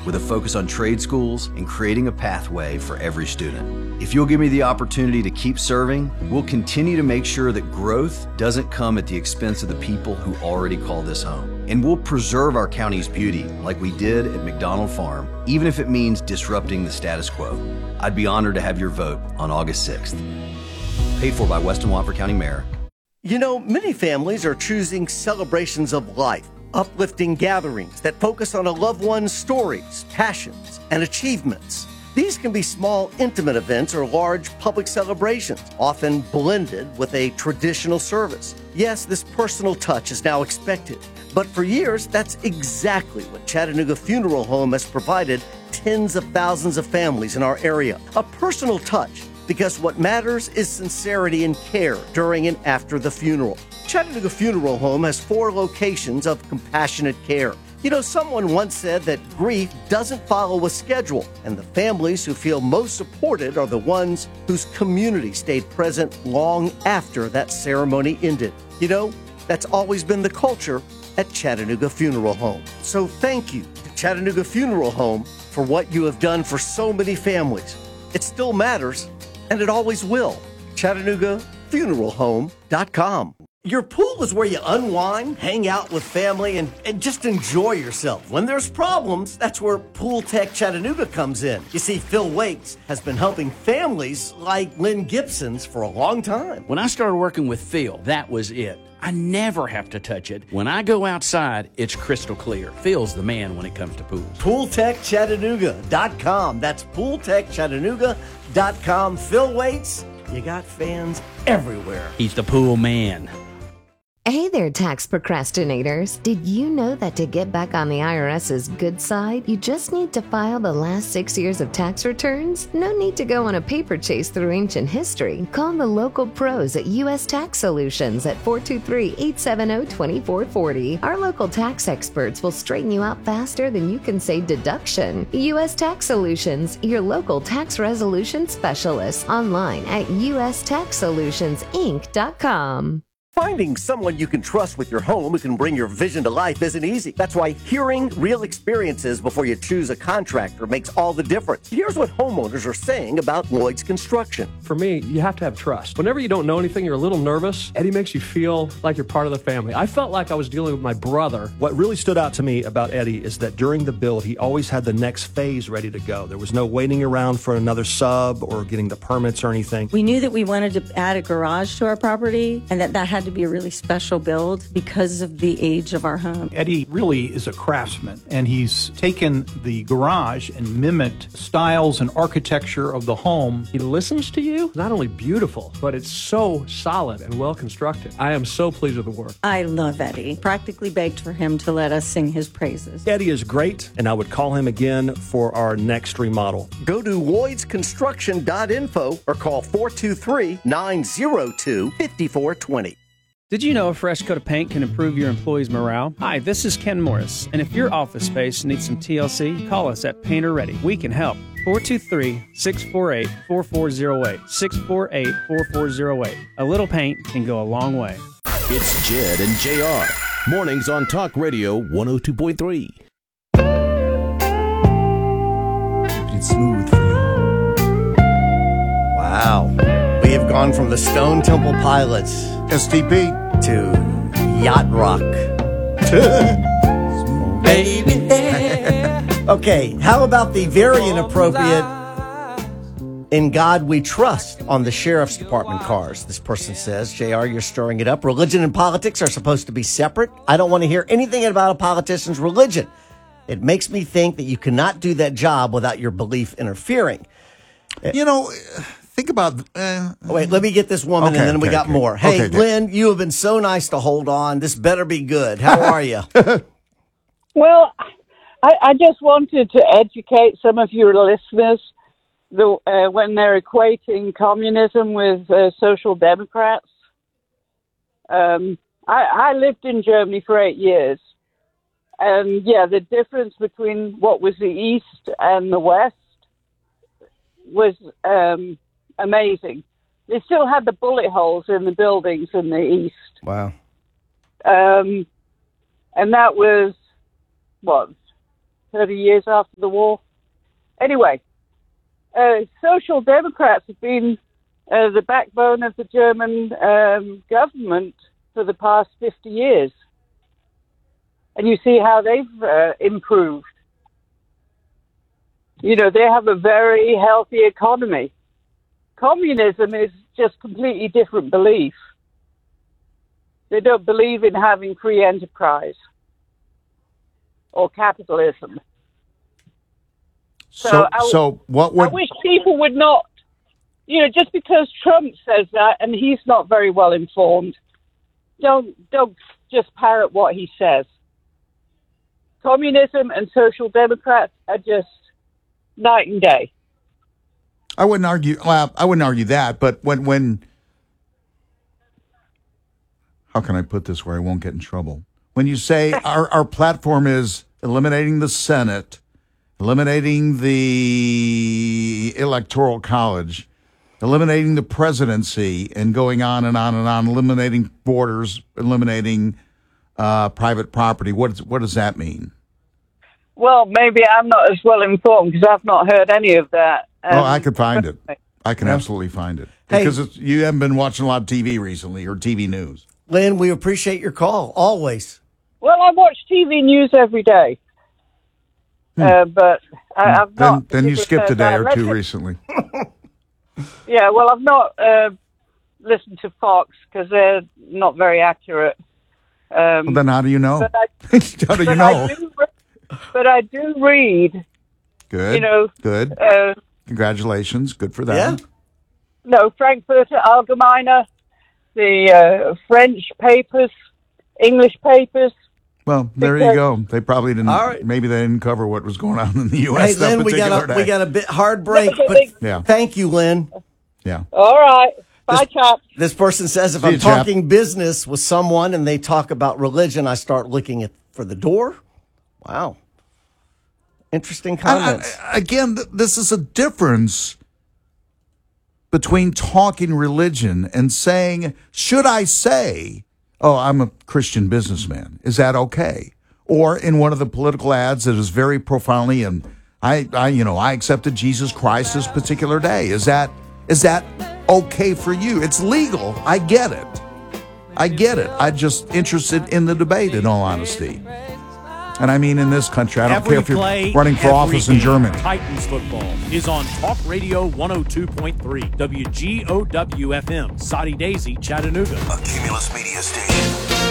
with a focus on trade schools and creating a pathway for every student. If you'll give me the opportunity to keep serving, we'll continue to make sure that growth doesn't come at the expense of the people who already call this home. And we'll preserve our county's beauty like we did at McDonald Farm, even if it means disrupting the status quo. I'd be honored to have your vote on August 6th. Paid for by Weston Watford County Mayor. You know, many families are choosing celebrations of life, uplifting gatherings that focus on a loved one's stories, passions, and achievements. These can be small, intimate events or large public celebrations, often blended with a traditional service. Yes, this personal touch is now expected, but for years, that's exactly what Chattanooga Funeral Home has provided tens of thousands of families in our area. A personal touch, because what matters is sincerity and care during and after the funeral. Chattanooga Funeral Home has 4 locations of compassionate care. You know, someone once said that grief doesn't follow a schedule, and the families who feel most supported are the ones whose community stayed present long after that ceremony ended. You know, that's always been the culture at Chattanooga Funeral Home. So thank you to Chattanooga Funeral Home for what you have done for so many families. It still matters, and it always will. ChattanoogaFuneralHome.com. Your pool is where you unwind, hang out with family, and just enjoy yourself. When there's problems, that's where Pool Tech Chattanooga comes in. You see, Phil Waits has been helping families like Lynn Gibson's for a long time. When I started working with Phil, that was it. I never have to touch it. When I go outside, it's crystal clear. Phil's the man when it comes to pools. PoolTechChattanooga.com. That's PoolTechChattanooga.com. Phil Waits, you got fans everywhere. He's the pool man. Hey there, tax procrastinators. Did you know that to get back on the IRS's good side, you just need to file the last 6 years of tax returns? No need to go on a paper chase through ancient history. Call the local pros at U.S. Tax Solutions at 423-870-2440. Our local tax experts will straighten you out faster than you can say deduction. U.S. Tax Solutions, your local tax resolution specialist. Online at ustaxsolutionsinc.com. Finding someone you can trust with your home who can bring your vision to life isn't easy. That's why hearing real experiences before you choose a contractor makes all the difference. Here's what homeowners are saying about Lloyd's Construction. For me, you have to have trust. Whenever you don't know anything, you're a little nervous. Eddie makes you feel like you're part of the family. I felt like I was dealing with my brother. What really stood out to me about Eddie is that during the build, he always had the next phase ready to go. There was no waiting around for another sub or getting the permits or anything. We knew that we wanted to add a garage to our property and that had to be a really special build because of the age of our home. Eddie really is a craftsman, and he's taken the garage and mimicked styles and architecture of the home. He listens to you. Not only beautiful, but it's so solid and well constructed. I am so pleased with the work. I love Eddie. Practically begged for him to let us sing his praises. Eddie is great, and I would call him again for our next remodel. Go to LloydsConstruction.info or call 423-902-5420. Did you know a fresh coat of paint can improve your employees' morale? Hi, this is Ken Morris, and if your office space needs some TLC, call us at Painter Ready. We can help. 423-648-4408. 648-4408. A little paint can go a long way. It's Jed and JR. Mornings on Talk Radio 102.3. Keeping it smooth for you. Wow. We have gone from the Stone Temple Pilots, STP, to Yacht Rock. Baby. Okay, how about the very inappropriate "In God We Trust" on the Sheriff's Department cars? This person says, JR, you're stirring it up. Religion and politics are supposed to be separate. I don't want to hear anything about a politician's religion. It makes me think that you cannot do that job without your belief interfering. You know, think about... Wait, let me get this woman, and then we got more. Hey, Lynn, you have been so nice to hold on. This better be good. How are you? Well, I just wanted to educate some of your listeners when they're equating communism with social democrats. I lived in Germany for 8 years. And, yeah, the difference between what was the East and the West was amazing. They still had the bullet holes in the buildings in the East. Wow. And that was, 30 years after the war. Anyway, Social Democrats have been the backbone of the German government for the past 50 years. And you see how they've improved. You know, they have a very healthy economy. Communism is just completely different belief. They don't believe in having free enterprise or capitalism. So what would... I wish people would not, you know, just because Trump says that and he's not very well informed, don't just parrot what he says. Communism and Social Democrats are just night and day. I wouldn't argue that, but when how can I put this where I won't get in trouble? When you say our platform is eliminating the Senate, eliminating the Electoral College, eliminating the presidency, and going on and on and on, eliminating borders, eliminating private property, what does that mean? Well, maybe I'm not as well informed because I've not heard any of that. I could find it. I can absolutely find it. Because you haven't been watching a lot of TV recently or TV news. Lynn, we appreciate your call, always. Well, I watch TV news every day. But I've not... Then you skipped a day or two recently. Yeah, well, I've not listened to Fox because they're not very accurate. Well, then how do you know? How do you know? But I do read. Good. You know. Good. Congratulations. Good for them. Yeah. No, Frankfurter Allgemeine, the French papers, English papers. Well, there you go. They probably didn't. All right. Maybe they didn't cover what was going on in the U.S. Hey, Lynn, we got a bit hard break, but thank you, Lynn. Yeah. All right. Bye, Chop. This person says if I'm talking business with someone and they talk about religion, I start looking for the door. Wow. Interesting comments. Again, this is a difference between talking religion and saying, should I say, oh, I'm a Christian businessman. Is that okay? Or in one of the political ads that is very profoundly, and I accepted Jesus Christ this particular day. Is that okay for you? It's legal. I get it. I'm just interested in the debate, in all honesty. And I mean in this country. I don't care if you're running for office in Germany. Titans football is on Talk Radio 102.3 WGOW-FM, Saudi Daisy, Chattanooga. A Cumulus Media station.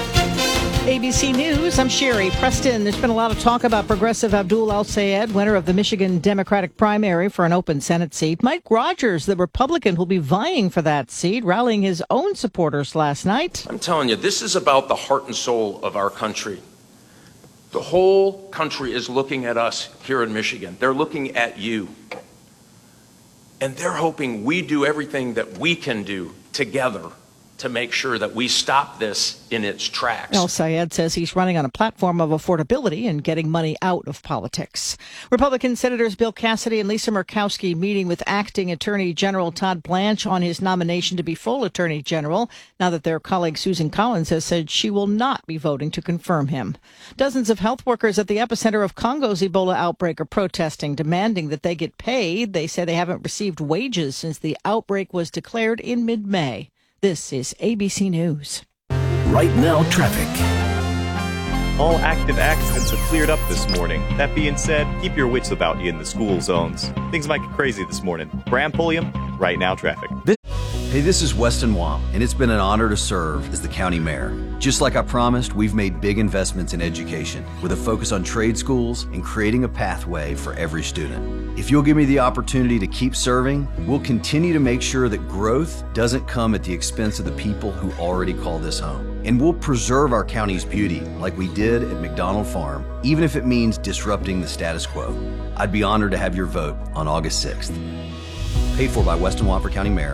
ABC News, I'm Sherry Preston. There's been a lot of talk about Progressive Abdul Al-Sayed, winner of the Michigan Democratic primary for an open Senate seat. Mike Rogers, the Republican, will be vying for that seat, rallying his own supporters last night. I'm telling you, this is about the heart and soul of our country. The whole country is looking at us here in Michigan. They're looking at you. And they're hoping we do everything that we can do together to make sure that we stop this in its tracks. Al-Sayed says he's running on a platform of affordability and getting money out of politics. Republican Senators Bill Cassidy and Lisa Murkowski meeting with acting Attorney General Todd Blanche on his nomination to be full Attorney General, now that their colleague Susan Collins has said she will not be voting to confirm him. Dozens of health workers at the epicenter of Congo's Ebola outbreak are protesting, demanding that they get paid. They say they haven't received wages since the outbreak was declared in mid-May. This is ABC News. Right now, traffic. All active accidents have cleared up this morning. That being said, keep your wits about you in the school zones. Things might get crazy this morning. Bram Pulliam, Right Now Traffic. Hey, this is Weston Wong, and it's been an honor to serve as the county mayor. Just like I promised, we've made big investments in education with a focus on trade schools and creating a pathway for every student. If you'll give me the opportunity to keep serving, we'll continue to make sure that growth doesn't come at the expense of the people who already call this home. And we'll preserve our county's beauty like we did at McDonald Farm, even if it means disrupting the status quo. I'd be honored to have your vote on August 6th. Paid for by Weston Wong for County Mayor.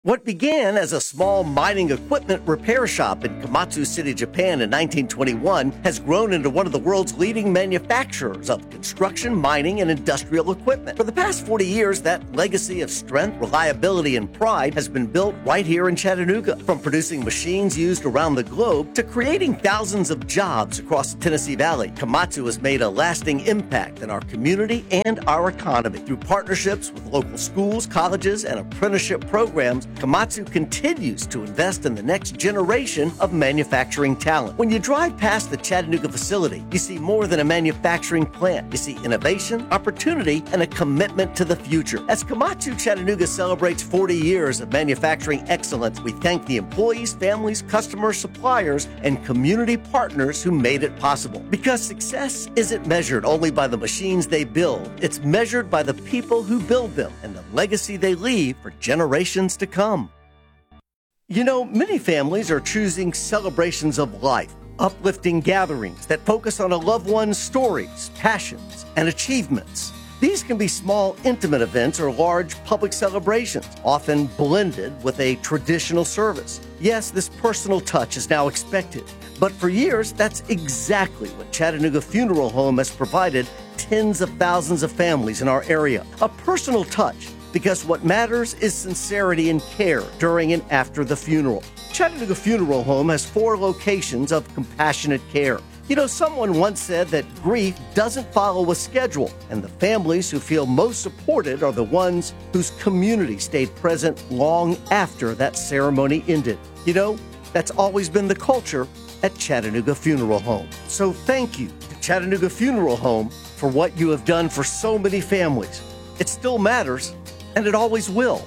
What began as a small mining equipment repair shop in Komatsu City, Japan in 1921 has grown into one of the world's leading manufacturers of construction, mining, and industrial equipment. For the past 40 years, that legacy of strength, reliability, and pride has been built right here in Chattanooga. From producing machines used around the globe to creating thousands of jobs across the Tennessee Valley, Komatsu has made a lasting impact in our community and our economy. Through partnerships with local schools, colleges, and apprenticeship programs, Komatsu continues to invest in the next generation of manufacturing talent. When you drive past the Chattanooga facility, you see more than a manufacturing plant. You see innovation, opportunity, and a commitment to the future. As Komatsu Chattanooga celebrates 40 years of manufacturing excellence, we thank the employees, families, customers, suppliers, and community partners who made it possible. Because success isn't measured only by the machines they build, it's measured by the people who build them and the legacy they leave for generations to come. You know, many families are choosing celebrations of life, uplifting gatherings that focus on a loved one's stories, passions, and achievements. These can be small, intimate events or large public celebrations, often blended with a traditional service. Yes, this personal touch is now expected, but for years, that's exactly what Chattanooga Funeral Home has provided tens of thousands of families in our area. A personal touch, because what matters is sincerity and care during and after the funeral. Chattanooga Funeral Home has 4 locations of compassionate care. You know, someone once said that grief doesn't follow a schedule, and the families who feel most supported are the ones whose community stayed present long after that ceremony ended. You know, that's always been the culture at Chattanooga Funeral Home. So thank you to Chattanooga Funeral Home for what you have done for so many families. It still matters, and it always will.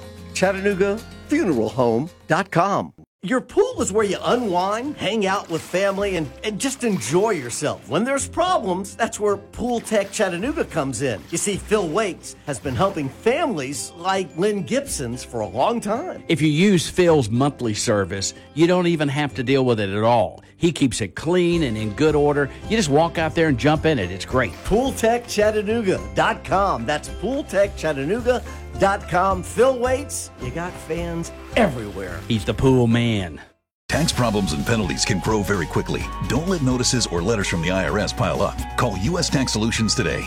ChattanoogaFuneralHome.com. Your pool is where you unwind, hang out with family, and just enjoy yourself. When there's problems, that's where Pool Tech Chattanooga comes in. You see, Phil Wakes has been helping families like Lynn Gibson's for a long time. If you use Phil's monthly service, you don't even have to deal with it at all. He keeps it clean and in good order. You just walk out there and jump in it. It's great. PoolTechChattanooga.com. That's PoolTechChattanooga.com. Phil Waits, you got fans everywhere. He's the pool man. Tax problems and penalties can grow very quickly. Don't let notices or letters from the IRS pile up. Call U.S. Tax Solutions today.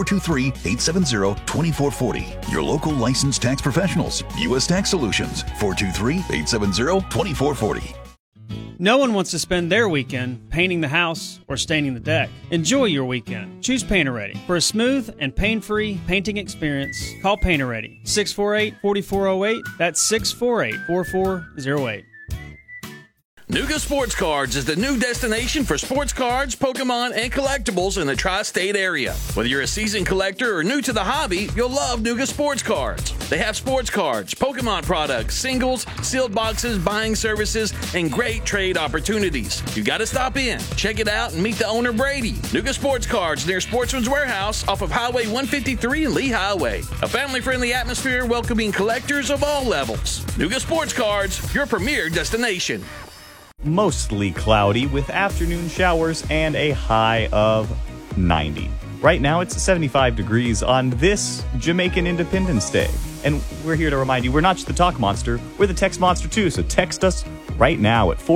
423-870-2440. Your local licensed tax professionals. U.S. Tax Solutions. 423-870-2440. No one wants to spend their weekend painting the house or staining the deck. Enjoy your weekend. Choose Painter Ready. For a smooth and pain-free painting experience, call Painter Ready. 648-4408. That's 648-4408. Nuga Sports Cards is the new destination for sports cards, Pokemon, and collectibles in the tri-state area. Whether you're a seasoned collector or new to the hobby, you'll love Nuga Sports Cards. They have sports cards, Pokemon products, singles, sealed boxes, buying services, and great trade opportunities. You gotta stop in, check it out, and meet the owner, Brady. Nuga Sports Cards near Sportsman's Warehouse off of Highway 153 and Lee Highway. A family-friendly atmosphere welcoming collectors of all levels. Nuga Sports Cards, your premier destination. Mostly cloudy with afternoon showers and a high of 90. Right now it's 75 degrees on this Jamaican Independence Day. And we're here to remind you, we're not just the Talk Monster, we're the Text Monster too. So text us right now at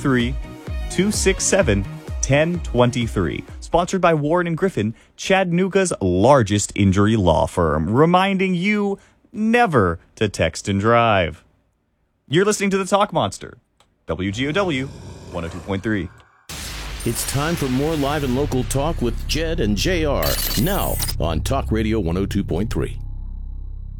423-267-1023. Sponsored by Warren & Griffin, Chattanooga's largest injury law firm, reminding you never to text and drive. You're listening to the Talk Monster. WGOW 102.3. It's time for more live and local talk with Jed and JR. Now on Talk Radio 102.3.